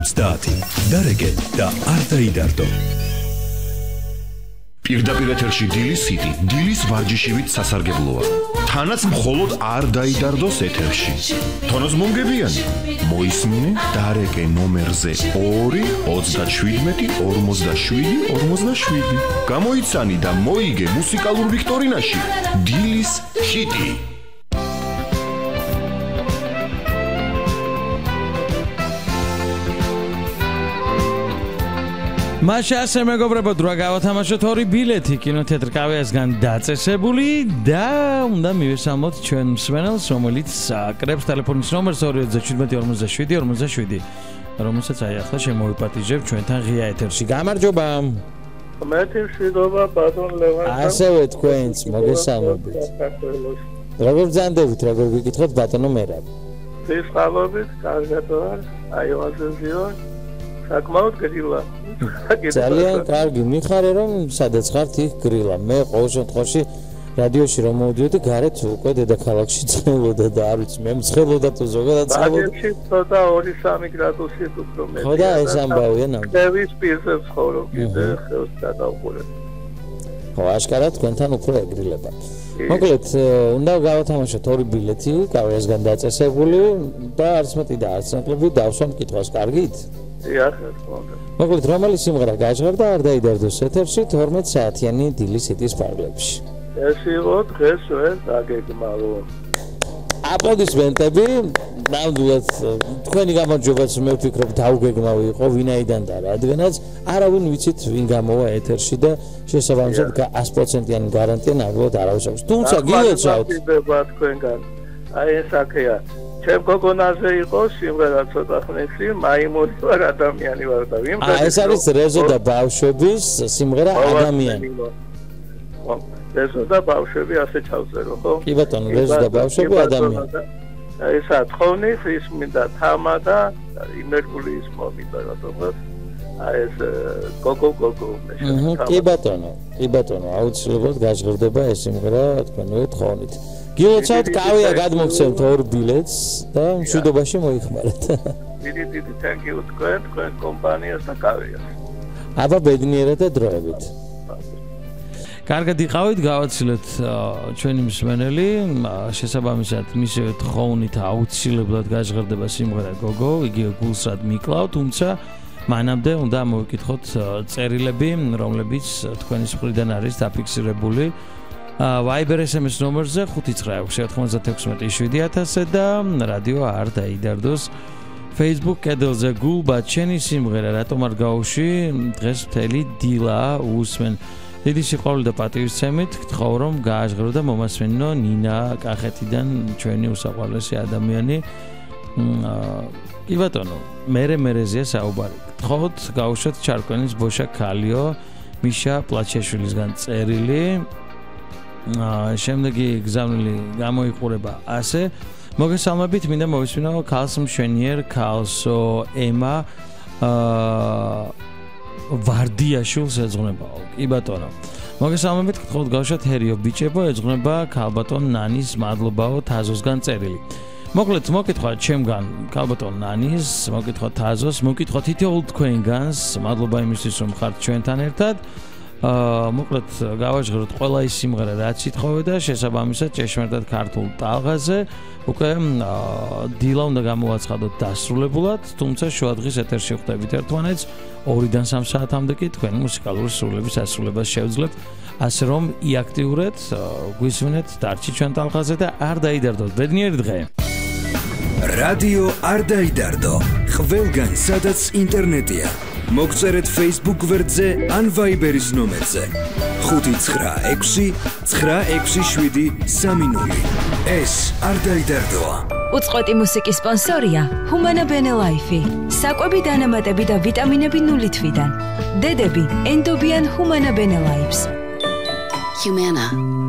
Stati, darege da არ დაიდარდო. პირდაპირ ეთერში დილის ჰიტი, დილის ვარჯიშივით სასარგებლოა. თანაც მხოლოდ არ დაიდარდოს ეთერში. თონოს მომგებიანი, მოისმინე დარეკე ნომერზე 2 37 47 47. გამოიცანი და მოიგე მუსიკალურ ვიქტორინაში დილის ჰიტი. მაშა ასე მეგობრებო, რა გავათამაშოთ 2 ბილეთი კინოთეატრ კავეასგან დაწესებული და უნდა მივესალმოთ ჩვენ მსმენელს, რომელიც აკრებს ტელეფონის ნომერს 217 რომელსაც აი ახლა შემოვიპატიჟებ ჩვენთან ღია ეთერში. გამარჯობა. მეთიმშვიდობა ბატონ ლევან. ასევე თქვენს მოგესალმებით. როგორ ბრძანდებით, როგორ გიკითხოთ ბატონო მერაბ? ფისყალობით, კარგად ვარ, აიوازზეო. საკმაოდ გრილა. ძალიან კარგი, მიხარე რომ სადაც ხართ იქ გრილა. მე ყოველ შემთხვევაში რადიოში რომ მოვიდიოდი, გარეთ უკვე დედაქალაქში ცხელოდა და არ ვიცი, მე მცხელოდა თუ ზოგადად ცხელოდა. ბაგებში ცოტა 2-3 გრადუსი უფრო მეტია. ხო და ეს ამბავია ნამდვილად. დევის პირზე ცხოვრობ კიდე ხელს გადავყურებ. ხო, აშკარად თქვენთან უფრო ეგრილება. მოკლედ, უნდა გავათამაშოთ 2 ბილეთი, კავეასგან დაწესებული და არც მეტი და არც ნაკლები დავსვამ კითხვას, კარგით? მოკლედ, რომელი სიმღერა გაჟღერდა არ დაიდარდოს ეთერში 12 საათიანი დილის ჰიტის პარკლებში. ეს იყო დღეს ვერ დაგეგმაო. აპლოდისმენტები, ნამდვილად თქვენი გამარჯვებაც მე ვფიქრობ დაუგეგმავი იყო ვინაიდან და რადგანაც არავინ ვიცით ვინ გამოვა ეთერში და შესაბამისად 100%-იანი გარანტია ნამდვილად არავის აქვს. თუმცა გილოცავთ თქვენგან. აი ეს აქია. ჩემ გოგონაზე იყო სიმღერა ცოტა ხნესი, მაიმუნი ვარ, ადამიანი ვარ და ვიმღერე. ეს არის რეზო და ბავშვების სიმღერა ადამიანი. რეზო და ბავშვები ასე ჩავწერო, ხო? კი ბატონო, რეზო და ბავშვები ადამიანი. ესა თხოვნით, ის მინდა თამა და ინერგული ის მომიდა რატომაც. აი ეს გოგო კი ბატონო, აუცილებლად გაჟღერდება ეს სიმღერა თქვენივე თხოვნით. გილოცავთ კავია გადმოგცემთ 2 ბილეთს და მშვიდობაში მოიხმარეთ. დიდი thank you თქვენ კომპანიას და კავიას. აბა ბედნიერად და დროებით. კარგად იყავით, გავაცილეთ ჩვენი მსმენელი, შესაბამისად მისივე თხოვნით აუცილებლად გაჟღერდება სიმღერა გოგო, იგივე გულსრად მიკლავ, თუმცა მანამდე უნდა მოვიკითხოთ წერილები, რომლებიც თქვენის მხრიდან არის დაფიქსირებული. Viber SMS ნომერზე 596-96-7000 და რადიო არ დაიდარდოს. Facebook კედელზე გულბა ჩენი სიმღერა რატომ არ გაუში დღეს მთელი დილა უსმენ. დიდი სიყვარული და პატივისცემით გთხოვ რომ გააჟღერო და მომასვენო ნინა კახეთიდან ჩვენი უსაყვარლესი ადამიანი. კი ბატონო, მერეზია საუბარი. გთხოვთ გაუშვათ ჩარკვენის ბოშა ქალიო, მიშა პლაჩეშვილისგან წერილი. შემდეგი გზავნილი გამოიყურება ასე. მოგესალმებით, მინდა მოვისმინო ქალს მშვენიერ ქალსო ემა ვარდიაშვილს ეძღვნებაო. კი ბატონო. მოგესალმებით, გთხოვთ გავშვათ ჰერიო ბიჭებო, ეძღვნება ქალბატონ ნანის მადლობაო თაზოსგან წერილი. მოკლედ, მოკითხვა ჩემგან ქალბატონ ნანის, მოკითხვა თაზოს, მოკითხვა თითოეულ თქვენგანს, მადლობა იმისთვის რომ ხართ ჩვენთან ერთად. მოკლედ გავაჟღეროთ ყველა ის სიმღერა რაც ითხოვე და შესაბამისად ჭეშმარიტად ქართულ ტალღაზე უკვე დილა უნდა გამოვაცხადოთ დასრულებულად, თუმცა შუადღის ეთერში ხვდებით ერთმანეთს 2-დან 3 საათამდე კი თქვენი მუსიკალური სრულების ასრულებას შევძლებთ, ასე რომ იაქტიურეთ, გვისმინეთ, დარჩით ჩვენ ტალღაზე და არ დაიდარდოთ. ბედნიერი დღე. რადიო არ დაიდარდო. ყველგან სადაც ინტერნეტია. მოგწერეთ Facebook გვერდზე ან Viber-ის ნომერზე 596-96-730. ეს არ დაიდარდოა. უწყვეტი მუსიკის სპონსორია Humana Bene Life. საკვები დანამატები და ვიტამინები 0 თვიდან. დედები ენდობიან Humana Bene Life. Humana